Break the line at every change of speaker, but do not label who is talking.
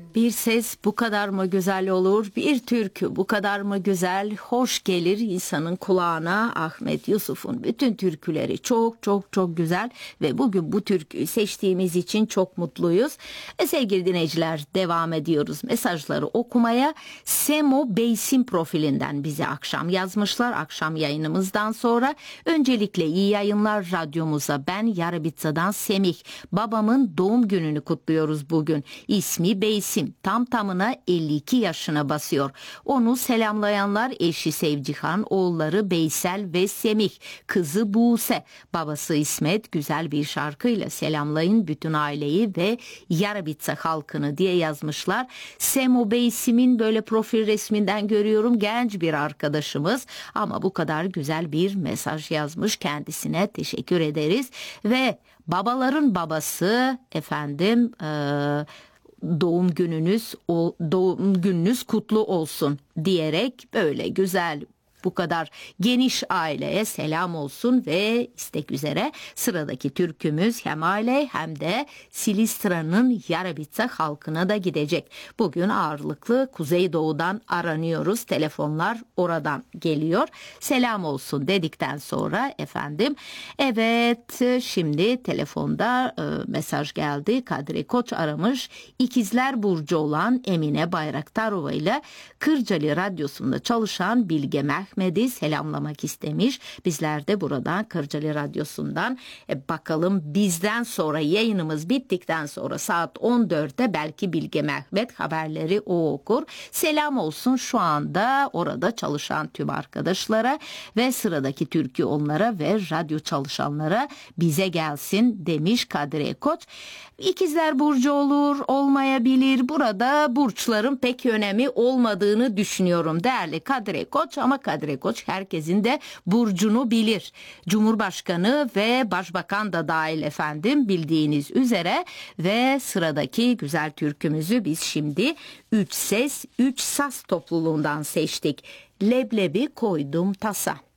Bir ses bu kadar mı güzel olur, bir türkü bu kadar mı güzel, hoş gelir insanın kulağına. Ahmet Yusuf'un bütün türküleri çok çok çok güzel ve bugün bu türküyü seçtiğimiz için çok mutluyuz. Ve sevgili dinleyiciler, devam ediyoruz mesajları okumaya. Semo Beysim profilinden bize akşam yazmışlar, akşam yayınımızdan sonra. Öncelikle iyi yayınlar radyomuza, ben Yarabitsa'dan Semih. Babamın doğum gününü kutluyoruz bugün. İsmi Beysim. Tam tamına 52 yaşına basıyor. Onu selamlayanlar eşi Sevcihan, oğulları Beysel ve Semih, kızı Buse, babası İsmet. Güzel bir şarkıyla selamlayın bütün aileyi ve Yarabitsa halkını diye yazmışlar. Semo Beysim'in böyle profil resminden görüyorum, genç bir arkadaşımız ama bu kadar güzel bir mesaj yazmış, kendisine teşekkür ederiz. Ve babaların babası efendim doğum gününüz kutlu olsun diyerek böyle güzel, bu kadar geniş aileye selam olsun ve istek üzere sıradaki türkümüz hem aile hem de Silistra'nın Yarabitsa halkına da gidecek. Bugün ağırlıklı Kuzeydoğu'dan aranıyoruz. Telefonlar oradan geliyor. Selam olsun dedikten sonra efendim. Evet, şimdi telefonda mesaj geldi. Kadri Koç aramış. İkizler Burcu olan Emine Bayraktarova ile Kırcalı Radyosu'nda çalışan Bilge Mehmet'i selamlamak istemiş. Bizler de buradan Kırcalı Radyosu'ndan bakalım, bizden sonra yayınımız bittikten sonra saat 14'te belki Bilge Mehmet haberleri o okur. Selam olsun şu anda orada çalışan tüm arkadaşlara ve sıradaki türkü onlara ve radyo çalışanlara bize gelsin demiş Kadri Koç. İkizler Burcu olur, olmayabilir. Burada burçların pek önemi olmadığını düşünüyorum değerli Kadri Koç, ama Kadri Koç herkesin de burcunu bilir. Cumhurbaşkanı ve başbakan da dahil efendim, bildiğiniz üzere. Ve sıradaki güzel türkümüzü biz şimdi 3 ses 3 saz topluluğundan seçtik. Leblebi koydum tasa.